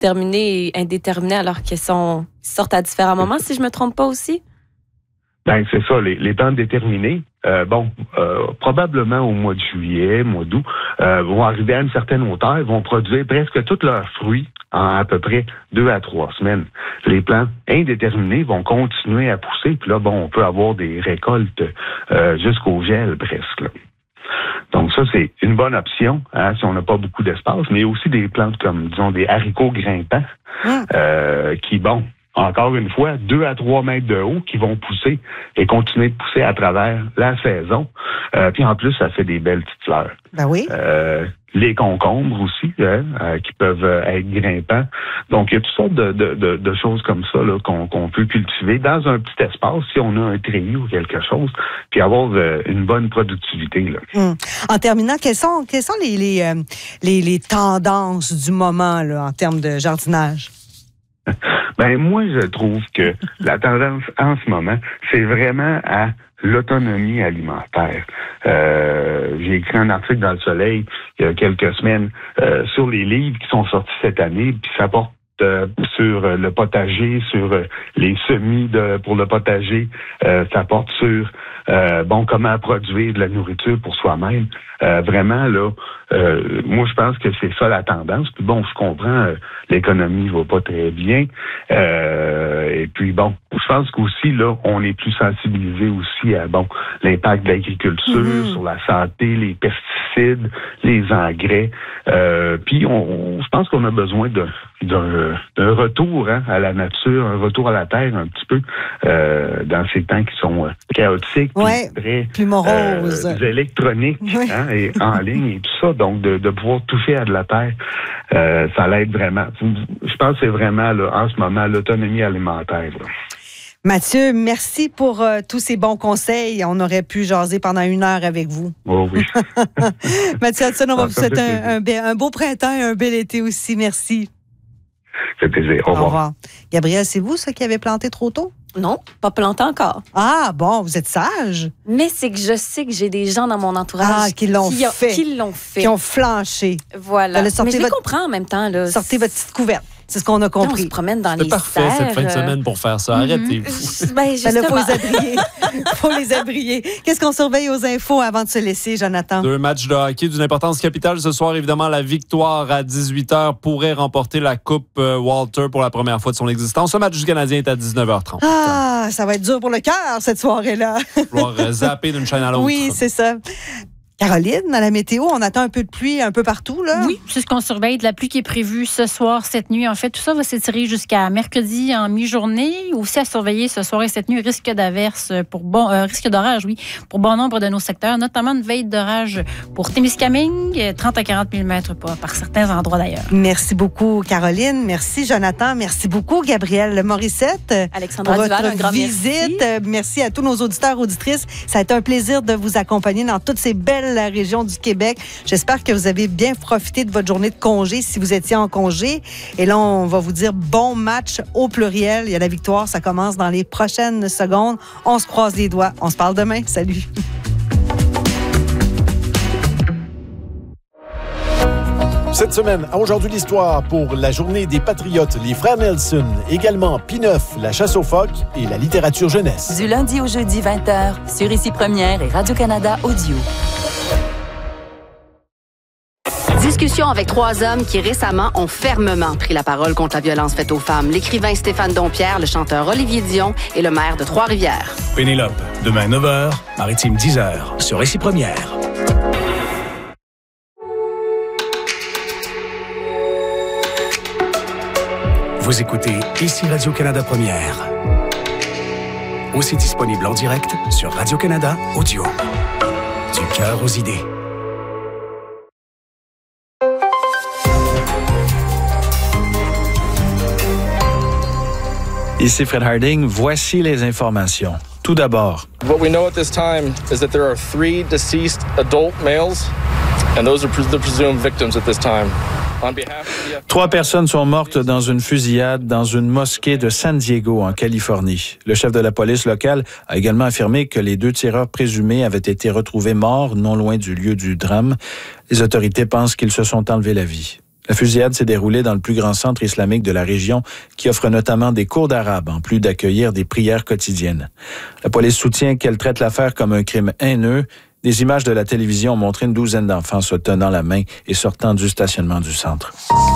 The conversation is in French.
déterminés et indéterminés alors qu'ils sortent à différents moments, si je me trompe pas aussi? Ben c'est ça, les plantes déterminées, probablement au mois de juillet, mois d'août, vont arriver à une certaine hauteur, vont produire presque tous leurs fruits en à peu près 2 à 3 semaines. Les plantes indéterminées vont continuer à pousser, puis là, on peut avoir des récoltes jusqu'au gel presque, là. Donc ça, c'est une bonne option si on n'a pas beaucoup d'espace, mais il y a aussi des plantes comme, disons, des haricots grimpants qui, encore une fois, 2 à 3 mètres de haut qui vont pousser et continuer de pousser à travers la saison. Puis en plus, ça fait des belles petites fleurs. Ben oui. Les concombres aussi, qui peuvent être grimpants. Donc, il y a toutes sortes de choses comme ça là, qu'on peut cultiver dans un petit espace si on a un treillis ou quelque chose, puis avoir une bonne productivité, là. En terminant, quelles sont les tendances du moment là, en termes de jardinage? Ben moi, je trouve que la tendance en ce moment, c'est vraiment à l'autonomie alimentaire. J'ai écrit un article dans Le Soleil il y a quelques semaines sur les livres qui sont sortis cette année, puis ça porte sur le potager, sur les semis pour le potager, ça porte sur comment produire de la nourriture pour soi-même. Vraiment, là, moi, je pense que c'est ça la tendance. Puis je comprends, l'économie va pas très bien. Et puis, je pense qu'aussi, là, on est plus sensibilisé aussi à, l'impact de l'agriculture sur la santé, les pesticides, les engrais. Puis, je pense qu'on a besoin d'un retour à la nature, un retour à la terre un petit peu dans ces temps qui sont chaotiques, très plus moroses, électroniques, et en ligne et tout ça. Donc, de pouvoir toucher à de la terre, ça l'aide vraiment. Je pense que c'est vraiment, là, en ce moment, l'autonomie alimentaire, là. Mathieu, merci pour tous ces bons conseils. On aurait pu jaser pendant 1 heure avec vous. Oh oui. Mathieu Hudson, on va vous souhaiter un beau printemps et un bel été aussi. Merci. C'est plaisir. Au revoir. Gabrielle, c'est vous, ça, qui avez planté trop tôt? Non, pas planté encore. Ah, bon, vous êtes sage. Mais c'est que je sais que j'ai des gens dans mon entourage qui l'ont fait. Qui ont flanché. Voilà. Mais je les comprends en même temps, là. Sortez votre petite couverte. C'est ce qu'on a compris. On se promène dans les serres. C'est parfait cette fin de semaine pour faire ça. Arrêtez-vous. Il faut les abrier. Faut les abrier. Qu'est-ce qu'on surveille aux infos avant de se laisser, Jonathan? 2 matchs de hockey d'une importance capitale ce soir. Évidemment, la victoire à 18h pourrait remporter la Coupe Walter pour la première fois de son existence. Le match du Canadien est à 19h30. Ah, ça va être dur pour le cœur, cette soirée-là. Il va falloir zapper d'une chaîne à l'autre. Oui, c'est ça. Caroline, à la météo, on attend un peu de pluie un peu partout, là? Oui, c'est ce qu'on surveille. De la pluie qui est prévue ce soir, cette nuit. En fait, tout ça va s'étirer jusqu'à mercredi en mi-journée. Aussi à surveiller ce soir et cette nuit, risque d'averse risque d'orage, pour bon nombre de nos secteurs, notamment une veille d'orage pour Témiscamingue, 30 à 40 mm par certains endroits d'ailleurs. Merci beaucoup, Caroline. Merci, Jonathan. Merci beaucoup, Gabrielle Morissette, Alexandra pour Duval, votre un grand visite. Merci à tous nos auditeurs, auditrices. Ça a été un plaisir de vous accompagner dans toutes ces belles la région du Québec. J'espère que vous avez bien profité de votre journée de congé si vous étiez en congé. Et là, on va vous dire bon match au pluriel. Il y a la victoire, ça commence dans les prochaines secondes. On se croise les doigts. On se parle demain. Salut. Cette semaine, à Aujourd'hui l'Histoire, pour la journée des Patriotes, les Frères Nelson, également P9, la chasse aux phoques et la littérature jeunesse. Du lundi au jeudi 20h, sur Ici Première et Radio-Canada Audio. Discussion avec 3 hommes qui récemment ont fermement pris la parole contre la violence faite aux femmes. L'écrivain Stéphane Dompierre, le chanteur Olivier Dion et le maire de Trois-Rivières. Pénélope, demain 9h, Maritime 10h, sur Ici Première. Vous écoutez Ici Radio-Canada Première. Aussi disponible en direct sur Radio-Canada Audio. Du cœur aux idées. Ici Fred Harding, voici les informations. Tout d'abord. What we know at this time is that there are 3 deceased adult males, and those are the presumed victims at this time. 3 personnes sont mortes dans une fusillade dans une mosquée de San Diego, en Californie. Le chef de la police locale a également affirmé que les 2 tireurs présumés avaient été retrouvés morts non loin du lieu du drame. Les autorités pensent qu'ils se sont enlevés la vie. La fusillade s'est déroulée dans le plus grand centre islamique de la région qui offre notamment des cours d'arabe en plus d'accueillir des prières quotidiennes. La police soutient qu'elle traite l'affaire comme un crime haineux. Des images de la télévision ont montré une douzaine d'enfants se tenant la main et sortant du stationnement du centre.